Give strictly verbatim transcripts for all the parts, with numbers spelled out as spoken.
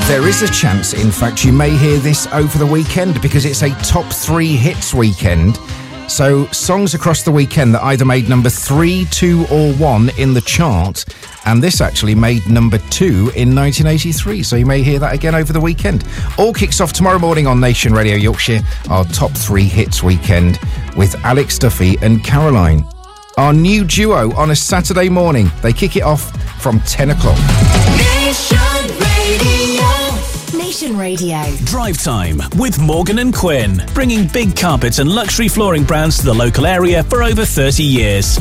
There is a chance, in fact, you may hear this over the weekend because it's a top three hits weekend. So songs across the weekend that either made number three, two or one in the chart, and this actually made number two in nineteen eighty-three, so you may hear that again over the weekend. All kicks off tomorrow morning on Nation Radio Yorkshire, our top three hits weekend with Alex Duffy and Caroline. Our new duo on a Saturday morning. They kick it off from ten o'clock. Nation Radio. Nation Radio. Drive Time with Morgan and Quinn, bringing big carpet and luxury flooring brands to the local area for over thirty years.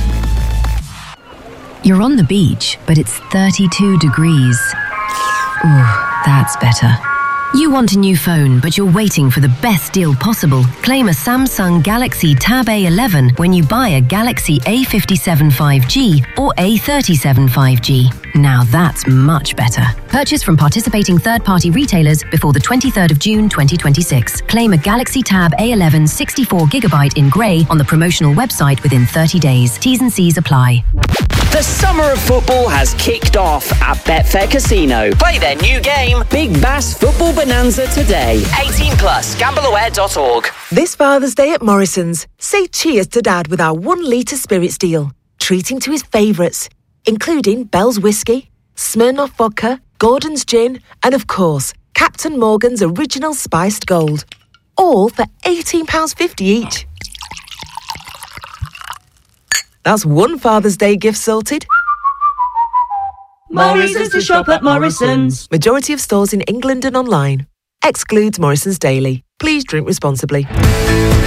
You're on the beach, but it's thirty-two degrees. Ooh, that's better. You want a new phone, but you're waiting for the best deal possible. Claim a Samsung Galaxy Tab A eleven when you buy a Galaxy A fifty-seven five G or A thirty-seven five G. Now that's much better. Purchase from participating third-party retailers before the twenty-third of June twenty twenty-six. Claim a Galaxy Tab A eleven sixty-four gigabyte in grey on the promotional website within thirty days. T's and C's apply. The summer of football has kicked off at Betfair Casino. Play their new game, Big Bass Football Bonanza, today. eighteen plus, gamble aware dot org. This Father's Day at Morrison's, say cheers to Dad with our one litre spirits deal. Treat him to his favourites, including Bell's Whiskey, Smirnoff Vodka, Gordon's Gin, and of course, Captain Morgan's Original Spiced Gold. All for eighteen pounds fifty each. That's one Father's Day gift sorted. Morrison's to shop at Morrison's. Majority of stores in England and online. Excludes Morrison's Daily. Please drink responsibly.